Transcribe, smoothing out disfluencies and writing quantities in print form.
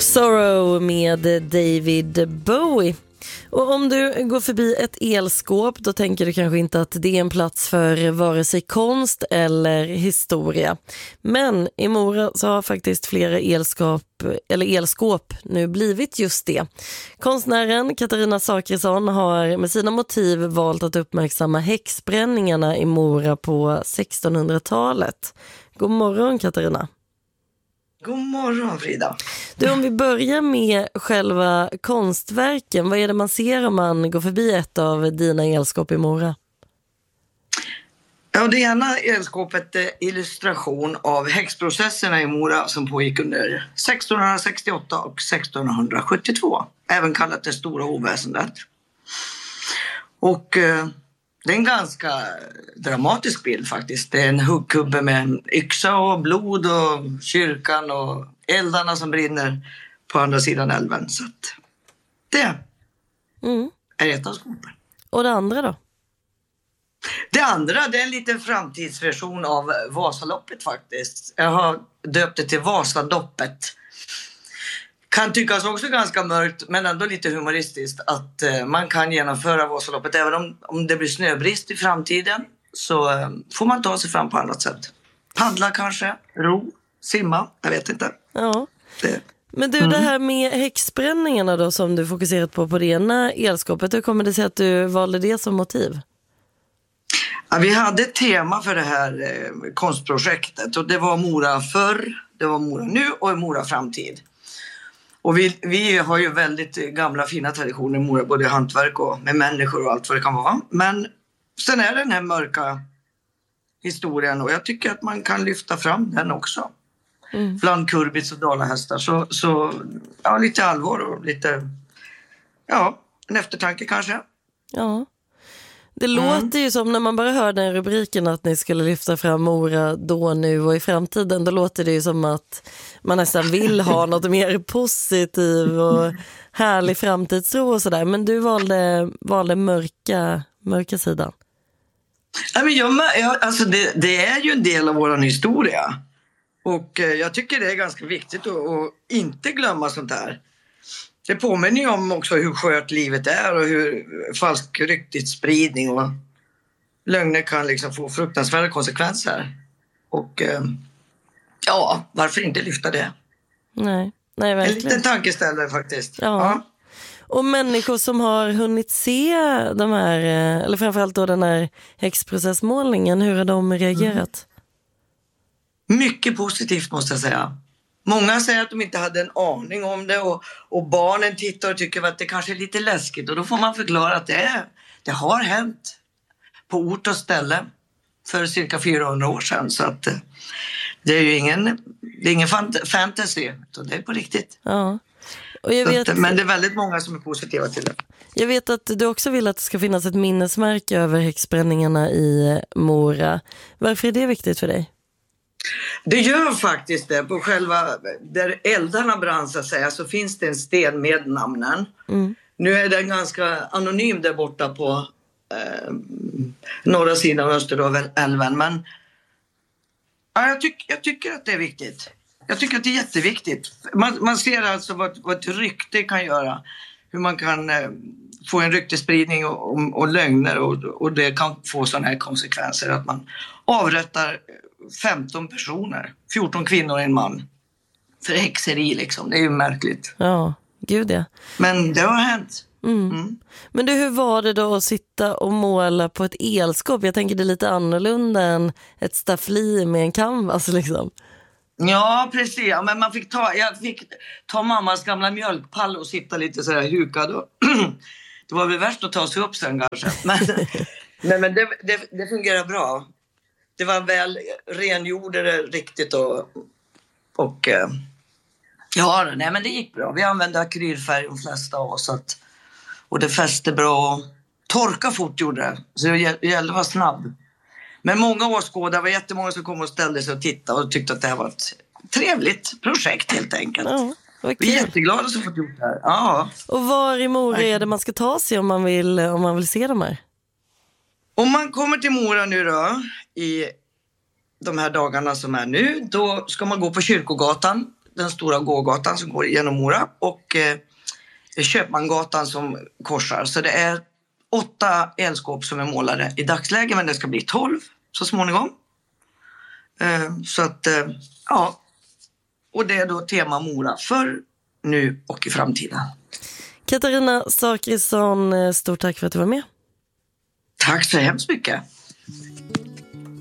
Sorrow med David Bowie. Och om du går förbi ett elskåp, då tänker du kanske inte att det är en plats för vare sig konst eller historia. Men i Mora så har faktiskt flera elskåp nu blivit just det. Konstnären Katarina Sakrisson har med sina motiv valt att uppmärksamma häxbränningarna i Mora på 1600-talet. God morgon, Katarina. God morgon, Frida. Du, om vi börjar med själva konstverken, vad är det man ser om man går förbi ett av dina elskåp i Mora? Ja, det ena elskåpet är illustration av häxprocesserna i Mora som pågick under 1668 och 1672. Även kallat det stora oväsendet. Och det är en ganska dramatisk bild faktiskt. Det är en huggkubbe med en yxa och blod och kyrkan och eldarna som brinner på andra sidan älven. Så att det är ett av skåpen. Och det andra då? Det andra, det är en liten framtidsversion av Vasaloppet faktiskt. Jag har döpt det till Vasadoppet. Kan tyckas också ganska mörkt, men ändå lite humoristiskt att man kan genomföra Vasaloppet. Även om det blir snöbrist i framtiden så får man ta sig fram på annat sätt. Paddla kanske, ro, simma, jag vet inte. Ja. Men du, det här med häxbränningarna då som du fokuserat på det ena elskåpet, hur kommer det sig att du valde det som motiv? Ja, vi hade ett tema för det här konstprojektet och det var Mora förr, det var Mora nu och Mora framtid. Och vi har ju väldigt gamla fina traditioner i Mora, både hantverk och med människor och allt vad det kan vara. Men sen är det den här mörka historien och jag tycker att man kan lyfta fram den också. Bland kurbits och dalahästar. Så ja, lite allvar och lite, ja, en eftertanke kanske. Ja. Det låter ju som när man bara hör den rubriken att ni skulle lyfta fram Mora då, nu och i framtiden. Då låter det ju som att man nästan vill ha något mer positivt och härlig framtidstro och sådär. Men du valde mörka sidan. Ja, men alltså det är ju en del av vår historia. Och jag tycker det är ganska viktigt att inte glömma sånt här. Det påminner ju om också hur skört livet är och hur falsk ryktesspridning och lögner kan liksom få fruktansvärda konsekvenser. Och ja, varför inte lyfta det? Nej, verkligen. En liten tankeställare faktiskt. Ja. Och människor som har hunnit se de här, eller framförallt då den här häxprocessmålningen, hur har de reagerat? Mycket positivt måste jag säga. Många säger att de inte hade en aning om det och barnen tittar och tycker att det kanske är lite läskigt. Och då får man förklara att det har hänt på ort och ställe för cirka 400 år sedan. Så att det är ju ingen fantasy, utan det är på riktigt. Ja. Och jag vet, men det är väldigt många som är positiva till det. Jag vet att du också vill att det ska finnas ett minnesmärke över häxbränningarna i Mora. Varför är det viktigt för dig? Det gör faktiskt det. På själva där eldarna brann så att säga, så finns det en sten med namnen. Nu är den ganska anonym där borta på norra sidan av Österdalälven. Men ja, jag tycker att det är viktigt. Jag tycker att det är jätteviktigt. Man ser alltså vad ett rykte kan göra. Hur man kan få en ryktespridning och lögner och det kan få sådana här konsekvenser att man avrättar 15 personer, 14 kvinnor och en man för häxeri liksom. Det är ju märkligt. Ja, gud ja. Men det har hänt. Men du, hur var det då att sitta och måla på ett elskåp? Jag tänker det är lite annorlunda än ett staffli med en canvas liksom. Ja, precis. Ja, men jag fick ta mammas gamla mjölkpall och sitta lite så här hukad. Det var väl värst att ta sig upp sen kanske. Men det fungerar bra. Det var väl rengjorde det riktigt och ja, nej men det gick bra. Vi använde akrylfärg de flesta av oss och det fäste bra. Torka fort gjorde det. Så det gällde att vara snabb. Men många åskådare, var jättemånga som kom och ställde sig och tittade och tyckte att det här var ett trevligt projekt helt enkelt. Ja, vi är jätteglada som fått gjort det här. Ja. Och var i Mora är det man ska ta sig om man vill se de här? Om man kommer till Mora nu då, i de här dagarna som är nu, då ska man gå på Kyrkogatan den stora gågatan som går genom Mora och Köpmangatan som korsar. Så det är 8 elskåp som är målade i dagsläget, men det ska bli 12 så småningom. Så att, ja. Och det är då tema Mora för nu och i framtiden. Katarina Zackrisson, stort tack för att du var med. Tack så hemskt mycket.